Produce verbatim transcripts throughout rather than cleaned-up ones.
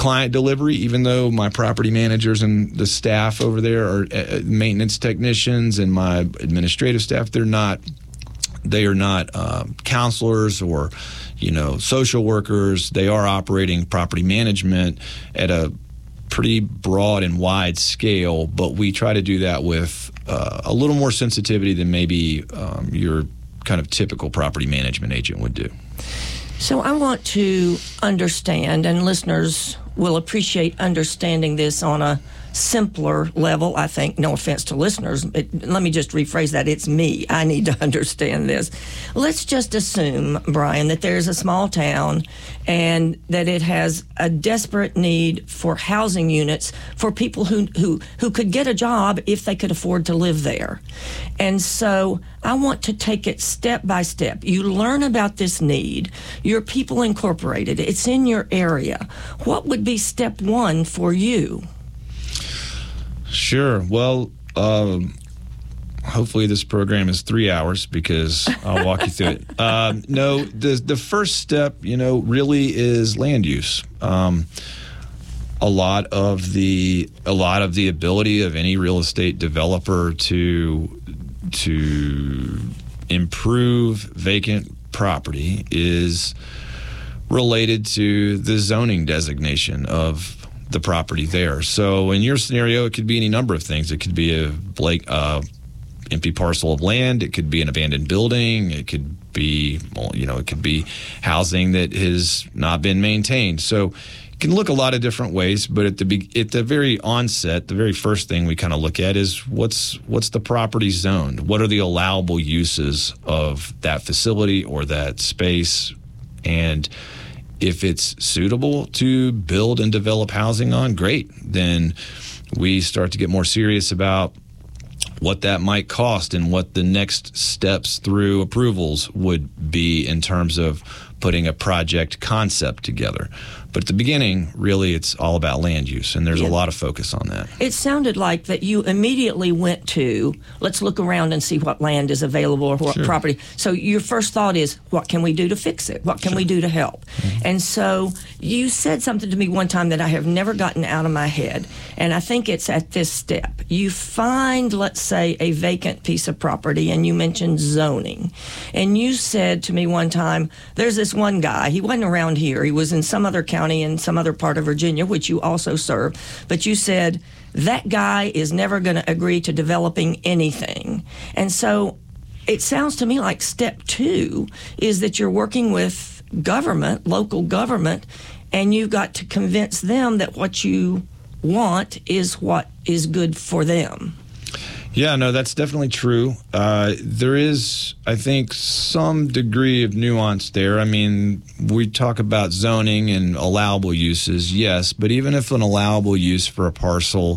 client delivery, even though my property managers and the staff over there are uh, maintenance technicians and my administrative staff, they're not, they are not uh, counselors or, you know, social workers. They are operating property management at a pretty broad and wide scale, but we try to do that with uh, a little more sensitivity than maybe um, your kind of typical property management agent would do. So I want to understand, and listeners will appreciate understanding this on a simpler level, I think. No offense to listeners. It, let me just rephrase that. It's me. I need to understand this. Let's just assume, Brian, that there's a small town and that it has a desperate need for housing units for people who, who, who could get a job if they could afford to live there. And so I want to take it step by step. You learn about this need. Your People Incorporated. It's in your area. What would be step one for you? Sure. Well, um, hopefully this program is three hours because I'll walk you through it. Um, no, the the first step, you know, really is land use. Um, a lot of the a lot of the ability of any real estate developer to to improve vacant property is related to the zoning designation of the property there. So in your scenario, it could be any number of things. It could be a like uh, empty parcel of land. It could be an abandoned building. It could be, well, you know, it could be housing that has not been maintained. So it can look a lot of different ways. But at the be- at the very onset, the very first thing we kind of look at is what's what's the property zoned? What are the allowable uses of that facility or that space? And if it's suitable to build and develop housing on, great. Then we start to get more serious about what that might cost and what the next steps through approvals would be in terms of putting a project concept together. But at the beginning, really, it's all about land use, and there's yeah. a lot of focus on that. It sounded like that you immediately went to, let's look around and see what land is available or what sure. property. So your first thought is, what can we do to fix it? What can sure. we do to help? Mm-hmm. And so you said something to me one time that I have never gotten out of my head, and I think it's at this step. You find, let's say, a vacant piece of property, and you mentioned zoning. And you said to me one time, there's this one guy, he wasn't around here, he was in some other county in some other part of Virginia, which you also serve, but you said that guy is never going to agree to developing anything. And so it sounds to me like step two is that you're working with government, local government, and you've got to convince them that what you want is what is good for them. Yeah, no, that's definitely true. Uh, there is, I think, some degree of nuance there. I mean, we talk about zoning and allowable uses, yes, but even if an allowable use for a parcel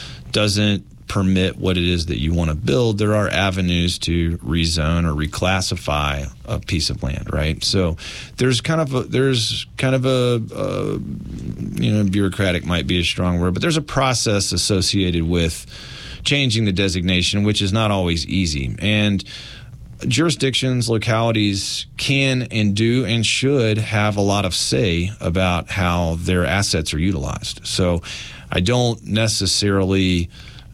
doesn't permit what it is that you want to build, there are avenues to rezone or reclassify a piece of land, right? So there's kind of a, there's kind of a, a you know, bureaucratic might be a strong word, but there's a process associated with changing the designation, which is not always easy. And jurisdictions, localities can and do and should have a lot of say about how their assets are utilized. So I don't necessarily,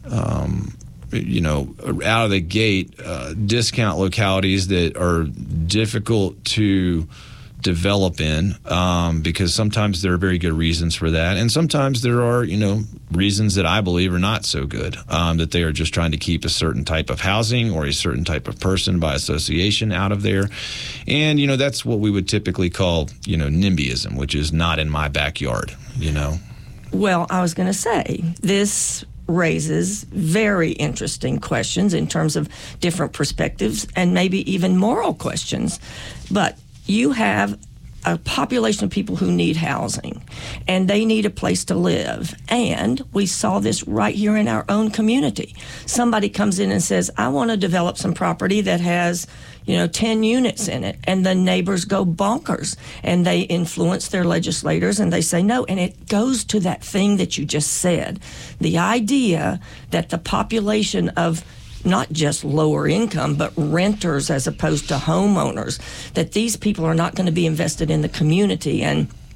um, you know, out of the gate, uh, discount localities that are difficult to develop in, um, because sometimes there are very good reasons for that, and sometimes there are, you know, reasons that I believe are not so good, um, that they are just trying to keep a certain type of housing or a certain type of person by association out of there. And, you know, that's what we would typically call, you know, NIMBYism, which is not in my backyard, you know. Well, I was going to say, this raises very interesting questions in terms of different perspectives and maybe even moral questions. But you have a population of people who need housing, and they need a place to live. And we saw this right here in our own community. Somebody comes in and says, I want to develop some property that has, you know, ten units in it. And the neighbors go bonkers, and they influence their legislators, and they say no. And it goes to that thing that you just said, the idea that the population of not just lower income, but renters as opposed to homeowners, that these people are not going to be invested in the community. And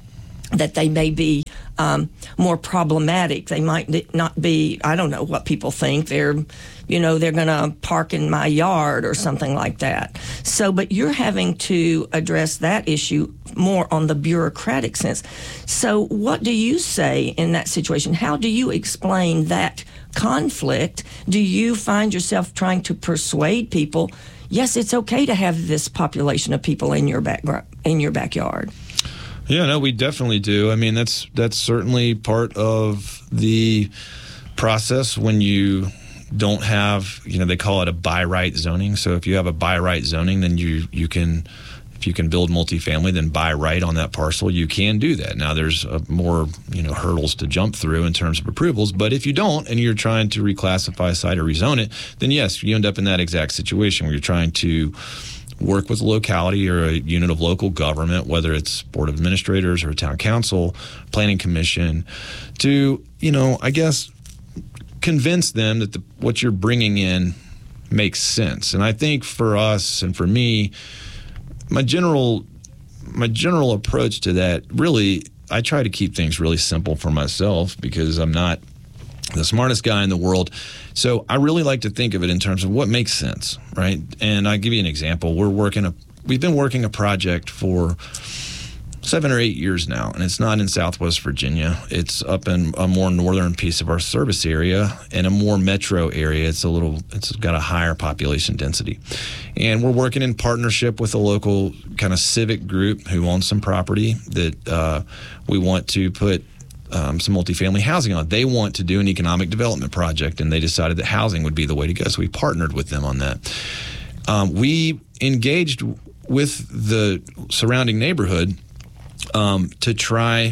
that they may be um, more problematic. They might not be, I don't know what people think. They're, you know, they're going to park in my yard or something like that. So, but you're having to address that issue more on the bureaucratic sense. So what do you say in that situation? How do you explain that conflict? Do you find yourself trying to persuade people, yes, it's okay to have this population of people in your back, in your backyard? Yeah, no, we definitely do. I mean, that's that's certainly part of the process when you don't have, you know, they call it a by right zoning. So if you have a by right zoning, then you you can, if you can build multifamily, then by right on that parcel, you can do that. Now there's a more, you know, hurdles to jump through in terms of approvals. But if you don't, and you're trying to reclassify a site or rezone it, then yes, you end up in that exact situation where you're trying to work with a locality or a unit of local government, whether it's board of administrators or a town council, planning commission, to, you know, I guess, convince them that the, what you're bringing in makes sense. And I think for us and for me, my general my general approach to that, really, I try to keep things really simple for myself because I'm not the smartest guy in the world. So I really like to think of it in terms of what makes sense, right? And I'll give you an example. We're working a, we've been working a project for seven or eight years now, and it's not in Southwest Virginia. It's up in a more northern piece of our service area and a more metro area. It's a little, it's got a higher population density. And we're working in partnership with a local kind of civic group who owns some property that uh, we want to put Um, some multifamily housing on. They want to do an economic development project, and they decided that housing would be the way to go. So we partnered with them on that. Um, we engaged with the surrounding neighborhood um, to try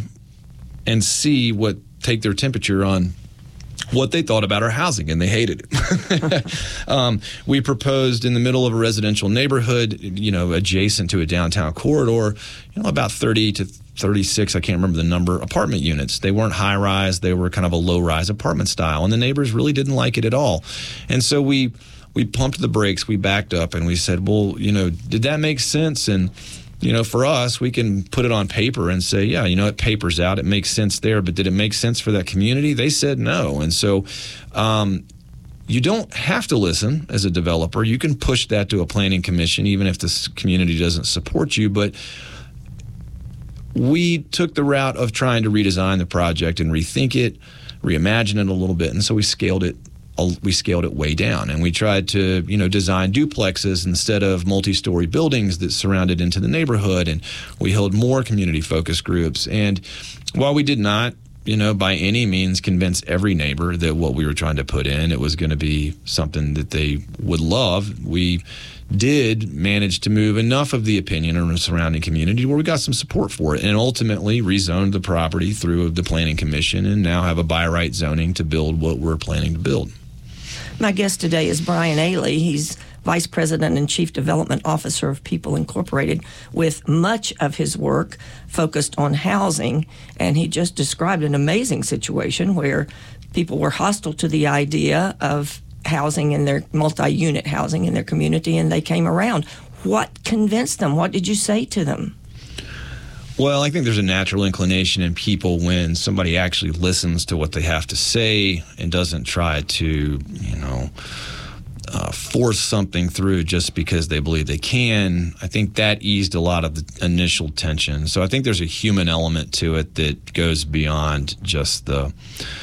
and see what, take their temperature on what they thought about our housing, and they hated it. um, we proposed in the middle of a residential neighborhood, you know, adjacent to a downtown corridor, you know, about thirty to thirty-six, I can't remember the number, apartment units. They weren't high-rise. They were kind of a low-rise apartment style, and the neighbors really didn't like it at all. And so we we pumped the brakes, we backed up, and we said, well, you know, did that make sense? And, you know, for us, we can put it on paper and say, yeah, you know, it papers out, it makes sense there, but did it make sense for that community? They said no. And so um, you don't have to listen as a developer. You can push that to a planning commission, even if this community doesn't support you, but we took the route of trying to redesign the project and rethink it, reimagine it a little bit, and so we scaled it. We scaled it way down, and we tried to, you know, design duplexes instead of multi-story buildings that surrounded into the neighborhood, and we held more community focus groups. And while we did not, you know, by any means convince every neighbor that what we were trying to put in, it was going to be something that they would love, we did manage to move enough of the opinion in the surrounding community where we got some support for it, and ultimately rezoned the property through the planning commission and now have a by right zoning to build what we're planning to build. My guest today is Brian Ailey. He's Vice President and Chief Development Officer of People Incorporated, with much of his work focused on housing. And he just described an amazing situation where people were hostile to the idea of housing in their multi-unit housing in their community, and they came around. What convinced them? What did you say to them? Well, I think there's a natural inclination in people when somebody actually listens to what they have to say and doesn't try to, you know, uh, force something through just because they believe they can. I think that eased a lot of the initial tension. So I think there's a human element to it that goes beyond just the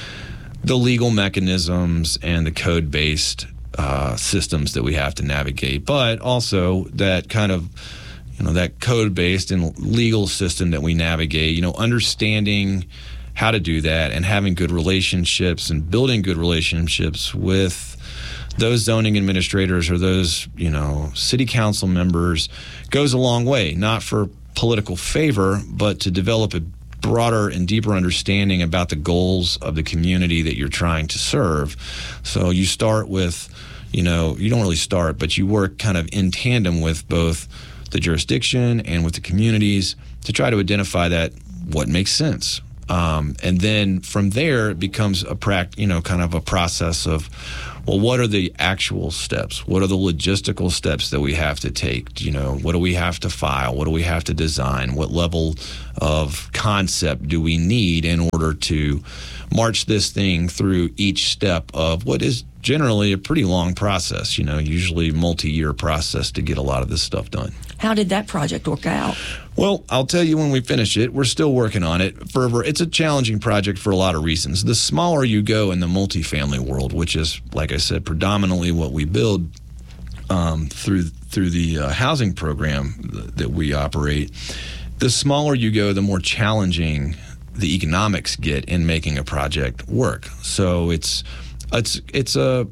the legal mechanisms and the code-based uh, systems that we have to navigate, but also that kind of, you know, that code-based and legal system that we navigate, you know, understanding how to do that and having good relationships and building good relationships with those zoning administrators or those, you know, city council members goes a long way, not for political favor, but to develop a broader and deeper understanding about the goals of the community that you're trying to serve. So you start with, you know, you don't really start, but you work kind of in tandem with both the jurisdiction and with the communities to try to identify that what makes sense. Um, and then from there, it becomes a prac, you know, kind of a process of, well, what are the actual steps? What are the logistical steps that we have to take? You know, what do we have to file? What do we have to design? What level of concept do we need in order to march this thing through each step of what is generally a pretty long process, you know, usually multi-year process to get a lot of this stuff done. How did that project work out? Well, I'll tell you when we finish it. We're still working on it. For, it's a challenging project for a lot of reasons. The smaller you go in the multifamily world, which is, like I said, predominantly what we build um, through through the uh, housing program that we operate, the smaller you go, the more challenging the economics get in making a project work. So it's it's it's a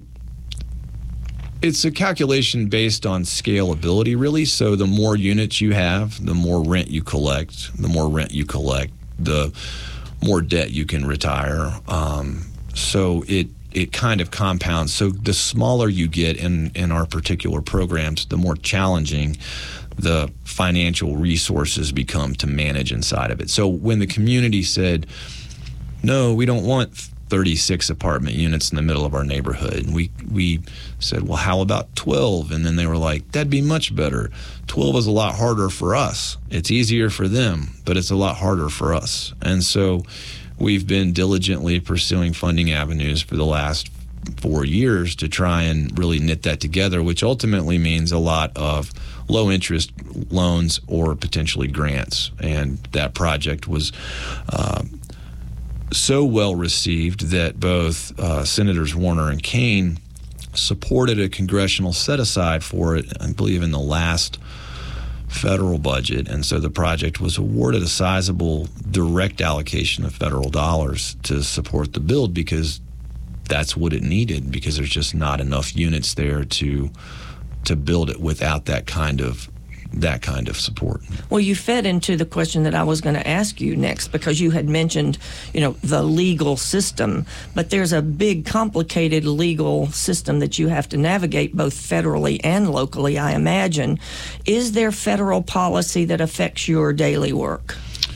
It's a calculation based on scalability, really. So the more units you have, the more rent you collect. The more rent you collect, the more debt you can retire. Um, so it it kind of compounds. So the smaller you get in, in our particular programs, the more challenging the financial resources become to manage inside of it. So when the community said, no, we don't want thirty-six apartment units in the middle of our neighborhood. And we we said, well, how about twelve? And then they were like, that'd be much better. twelve is a lot harder for us. It's easier for them, but it's a lot harder for us. And so we've been diligently pursuing funding avenues for the last four years to try and really knit that together, which ultimately means a lot of low interest loans or potentially grants. And that project was uh, so well received that both uh, Senators Warner and Kaine supported a congressional set aside for it, I believe, in the last federal budget. And so the project was awarded a sizable direct allocation of federal dollars to support the build because that's what it needed, because there's just not enough units there to to build it without that kind of that kind of support. Well, you fed into the question that I was going to ask you next, because you had mentioned, you know, the legal system, but there's a big, complicated legal system that you have to navigate both federally and locally, I imagine. Is there federal policy that affects your daily work?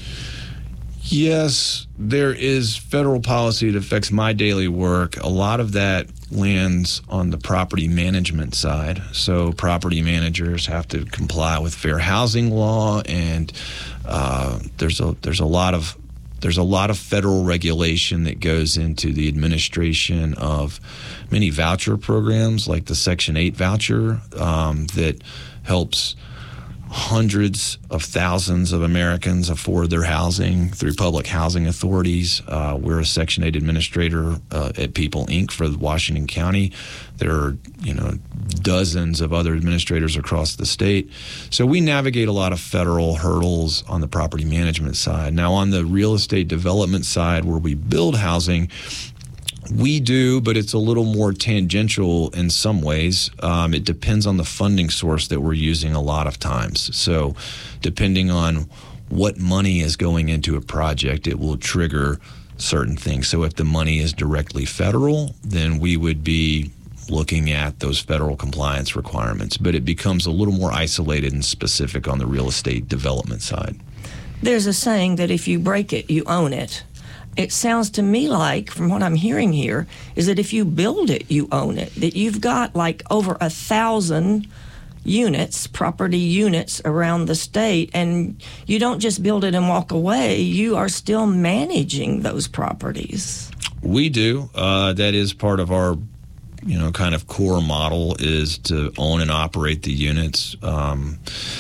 Yes, there is federal policy that affects my daily work. A lot of that lands on the property management side. So property managers have to comply with fair housing law, and uh, there's a there's a lot of there's a lot of federal regulation that goes into the administration of many voucher programs, like the Section eight voucher um, that helps hundreds of thousands of Americans afford their housing through public housing authorities. Uh, we're a Section eight administrator uh, at People Incorporated for Washington County. There are, you know, dozens of other administrators across the state. So we navigate a lot of federal hurdles on the property management side. Now, on the real estate development side, where we build housing, we do, but it's a little more tangential in some ways. Um, it depends on the funding source that we're using a lot of times. So depending on what money is going into a project, it will trigger certain things. So if the money is directly federal, then we would be looking at those federal compliance requirements. But it becomes a little more isolated and specific on the real estate development side. There's a saying that if you break it, you own it. It sounds to me like, from what I'm hearing here, is that if you build it, you own it. That you've got like over a thousand units, property units around the state, and you don't just build it and walk away. You are still managing those properties. We do. Uh, that is part of our, you know, kind of core model, is to own and operate the units. Um,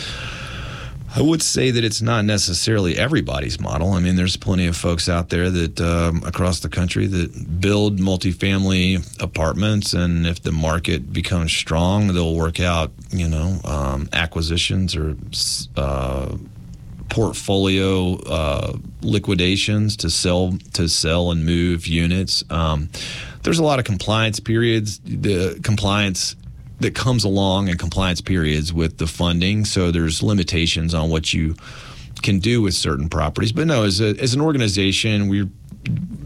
I would say that it's not necessarily everybody's model. I mean, there's plenty of folks out there that um, across the country that build multifamily apartments, and if the market becomes strong, they'll work out, you know, um, acquisitions or uh, portfolio uh, liquidations to sell to sell and move units. Um, there's a lot of compliance periods. The compliance that comes along and compliance periods with the funding. So there's limitations on what you can do with certain properties. But no, as a, as an organization, we're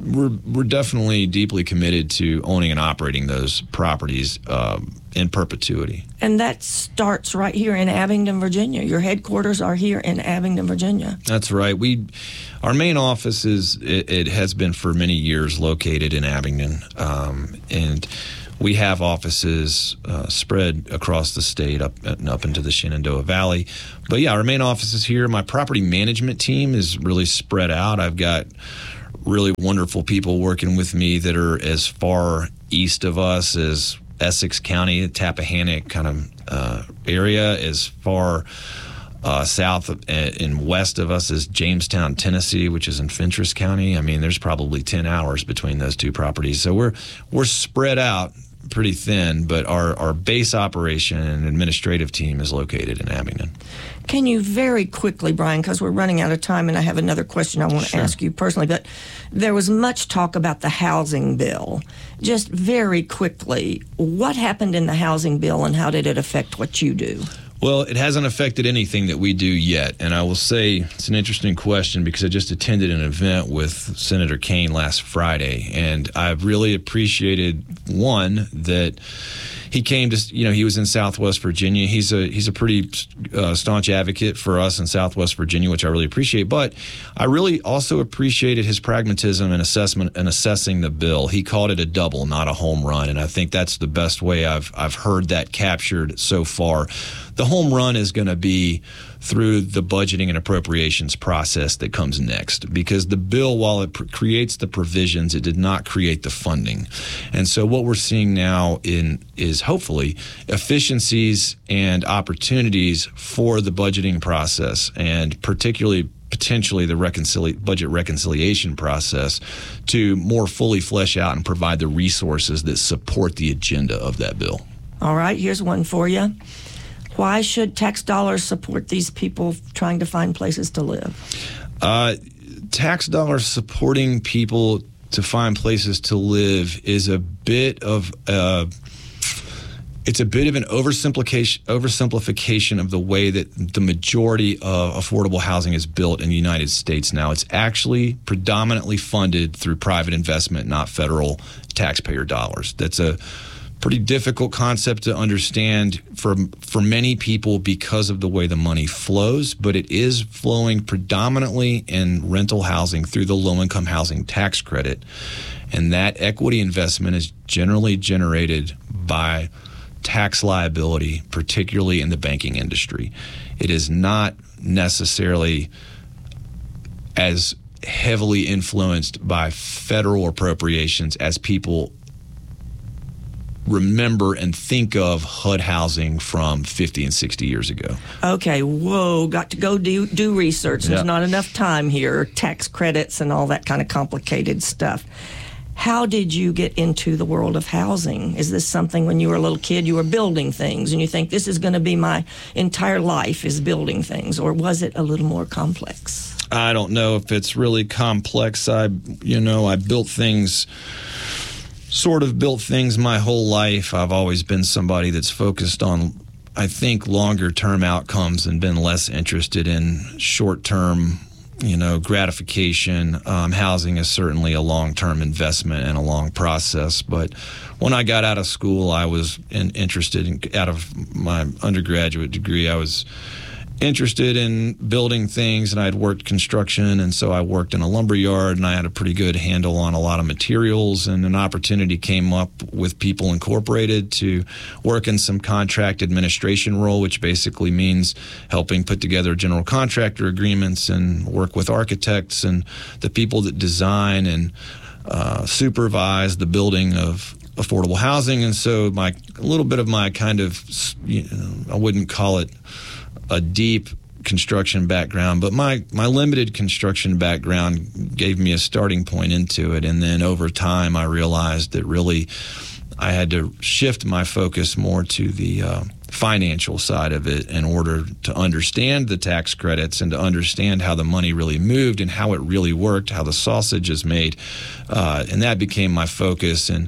we're we're definitely deeply committed to owning and operating those properties um, in perpetuity. And that starts right here in Abingdon, Virginia. Your headquarters are here in Abingdon, Virginia. That's right. We, our main office is it, it has been for many years located in Abingdon, um, and we have offices uh, spread across the state up and up into the Shenandoah Valley. But yeah, our main office is here. My property management team is really spread out. I've got really wonderful people working with me that are as far east of us as Essex County, Tappahannock kind of uh, area, as far uh, south of, and west of us as Jamestown, Tennessee, which is in Fentress County. I mean, there's probably ten hours between those two properties. So we're we're spread out pretty thin, but our, our base operation and administrative team is located in Abingdon. Can you very quickly, Brian, because we're running out of time, and I have another question I want to Sure. ask you personally, but there was much talk about the housing bill. Just very quickly, what happened in the housing bill, and how did it affect what you do? Well, it hasn't affected anything that we do yet. And I will say it's an interesting question because I just attended an event with Senator Kaine last Friday. And I've really appreciated, one, that he came to, you know, he was in Southwest Virginia. He's a he's a pretty uh, staunch advocate for us in Southwest Virginia, which I really appreciate. But I really also appreciated his pragmatism and assessment and assessing the bill. He called it a double, not a home run, and I think that's the best way I've I've heard that captured so far. The home run is going to be through the budgeting and appropriations process that comes next, because the bill, while it pr- creates the provisions, it did not create the funding. And so what we're seeing now in is hopefully efficiencies and opportunities for the budgeting process, and particularly potentially the reconcili- budget reconciliation process, to more fully flesh out and provide the resources that support the agenda of that bill. All right, here's one for you. Why should tax dollars support these people trying to find places to live? Uh, tax dollars supporting people to find places to live is a bit of uh, it's a bit of an oversimplification oversimplification of the way that the majority of affordable housing is built in the United States now. It's actually predominantly funded through private investment, not federal taxpayer dollars. That's a pretty difficult concept to understand for for many people because of the way the money flows, but it is flowing predominantly in rental housing through the low-income housing tax credit. And that equity investment is generally generated by tax liability, particularly in the banking industry. It is not necessarily as heavily influenced by federal appropriations as people remember and think of H U D housing from fifty and sixty years ago. Okay, whoa, got to go do, do research. There's Yeah. not enough time here, tax credits and all that kind of complicated stuff. How did you get into the world of housing? Is this something when you were a little kid, you were building things and you think this is going to be my entire life is building things, or was it a little more complex? I don't know if it's really complex. I, you know, I built things sort of built things my whole life. I've always been somebody that's focused on, I think, longer term outcomes and been less interested in short term, you know, gratification. Um, housing is certainly a long term investment and a long process. But when I got out of school, I was in, interested in, out of my undergraduate degree, I was interested in building things, and I had worked construction, and so I worked in a lumber yard, and I had a pretty good handle on a lot of materials, and an opportunity came up with People Incorporated to work in some contract administration role, which basically means helping put together general contractor agreements and work with architects and the people that design and uh, supervise the building of affordable housing. And so my a little bit of my kind of, you know, I wouldn't call it a deep construction background, but my, my limited construction background gave me a starting point into it. And then over time, I realized that really I had to shift my focus more to the uh, financial side of it in order to understand the tax credits and to understand how the money really moved and how it really worked, how the sausage is made. Uh, and that became my focus. And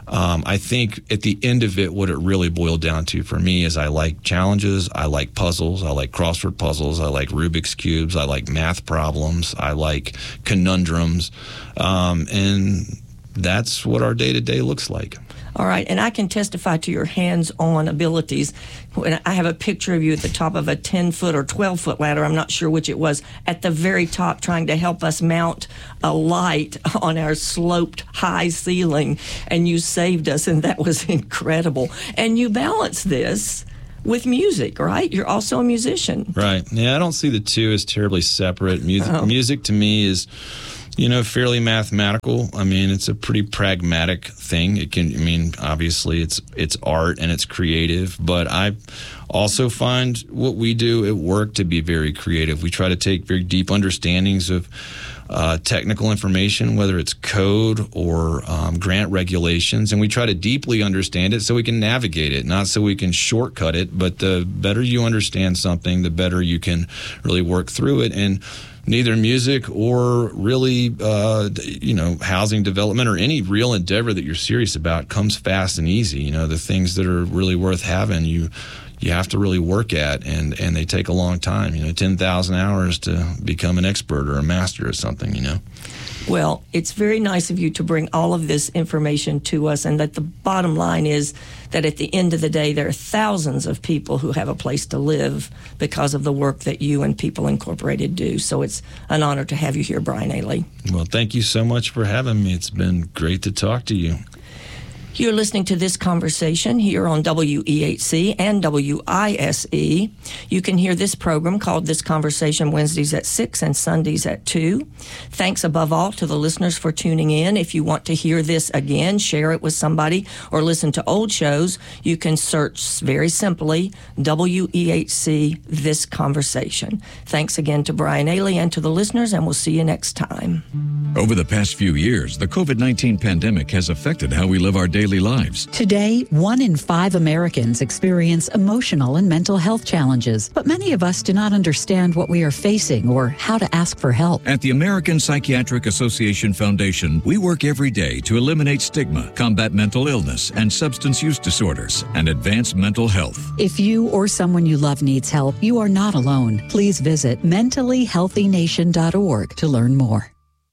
Um, I think at the end of it, what it really boiled down to for me is I like challenges, I like puzzles, I like crossword puzzles, I like Rubik's Cubes, I like math problems, I like conundrums, um, and that's what our day-to-day looks like. All right, and I can testify to your hands-on abilities. When I have a picture of you at the top of a ten-foot or twelve-foot ladder, I'm not sure which it was, at the very top trying to help us mount a light on our sloped high ceiling, and you saved us, and that was incredible. And you balance this with music, right? You're also a musician. Right. Yeah, I don't see the two as terribly separate. Music, oh. music to me is... you know, fairly mathematical. I mean, it's a pretty pragmatic thing. It can, I mean, obviously it's it's art and it's creative, but I also find what we do at work to be very creative. We try to take very deep understandings of uh, technical information, whether it's code or um, grant regulations, and we try to deeply understand it so we can navigate it, not so we can shortcut it, but the better you understand something, the better you can really work through it. And neither music or really, uh, you know, housing development or any real endeavor that you're serious about comes fast and easy. You know, the things that are really worth having, you you have to really work at, and, and they take a long time. You know, ten thousand hours to become an expert or a master of something, you know. Well, it's very nice of you to bring all of this information to us, and that the bottom line is that at the end of the day, there are thousands of people who have a place to live because of the work that you and People Incorporated do. So it's an honor to have you here, Brian Ailey. Well, thank you so much for having me. It's been great to talk to you. You're listening to This Conversation here on W E H C and W I S E. You can hear this program called This Conversation Wednesdays at six and Sundays at two. Thanks above all to the listeners for tuning in. If you want to hear this again, share it with somebody, or listen to old shows, you can search very simply W E H C This Conversation. Thanks again to Brian Ailey and to the listeners, and we'll see you next time. Over the past few years, the covid nineteen pandemic has affected how we live our daily lives. Today, one in five Americans experience emotional and mental health challenges, but many of us do not understand what we are facing or how to ask for help. At the American Psychiatric Association Foundation, we work every day to eliminate stigma, combat mental illness and substance use disorders, and advance mental health. If you or someone you love needs help, you are not alone. Please visit mentally healthy nation dot org to learn more.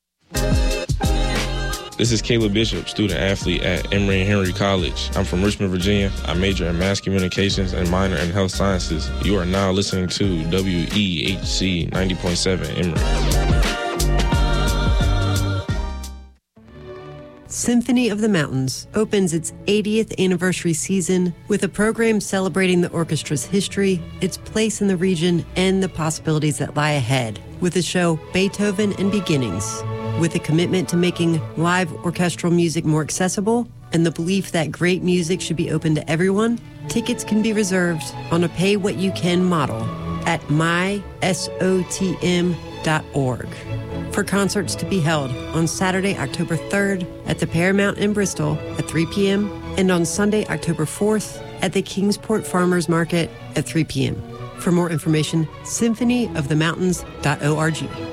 This is Caleb Bishop, student athlete at Emory and Henry College. I'm from Richmond, Virginia. I major in mass communications and minor in health sciences. You are now listening to W E H C ninety point seven Emory. Symphony of the Mountains opens its eightieth anniversary season with a program celebrating the orchestra's history, its place in the region, and the possibilities that lie ahead with the show Beethoven and Beginnings. With a commitment to making live orchestral music more accessible and the belief that great music should be open to everyone, tickets can be reserved on a pay-what-you-can model at my sotm dot org. For concerts to be held on Saturday, October third at the Paramount in Bristol at three p.m. and on Sunday, October fourth at the Kingsport Farmers Market at three p.m. For more information, symphony of the mountains dot org.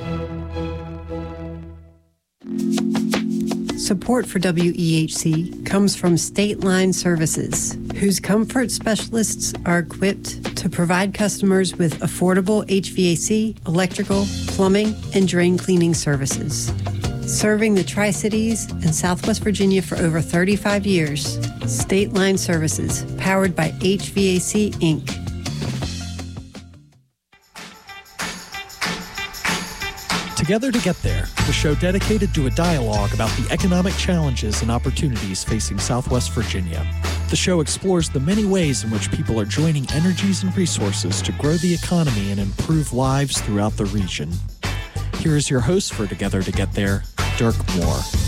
Support for W E H C comes from State Line Services, whose comfort specialists are equipped to provide customers with affordable H V A C, electrical, plumbing, and drain cleaning services. Serving the Tri-Cities and Southwest Virginia for over thirty-five years, State Line Services, powered by H V A C, Incorporated. Together to Get There, the show dedicated to a dialogue about the economic challenges and opportunities facing Southwest Virginia. The show explores the many ways in which people are joining energies and resources to grow the economy and improve lives throughout the region. Here is your host for Together to Get There, Dirk Moore.